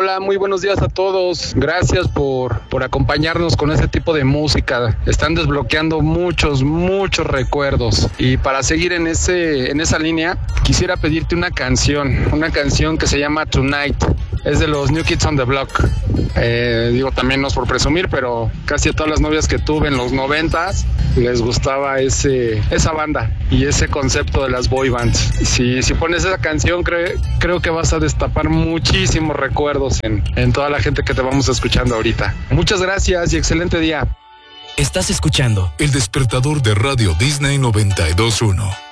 Hola, muy buenos días a todos. Gracias por acompañarnos con ese tipo de música. Están desbloqueando muchos recuerdos. Y para seguir en esa línea, quisiera pedirte una canción que se llama Tonight. Es de los New Kids on the Block. También no es por presumir, pero casi a todas las novias que tuve en los 90s les gustaba esa banda y ese concepto de las boy bands. Si pones esa canción, creo que vas a destapar muchísimos recuerdos en toda la gente que te vamos escuchando ahorita. Muchas gracias y excelente día. Estás escuchando El Despertador de Radio Disney 92.1.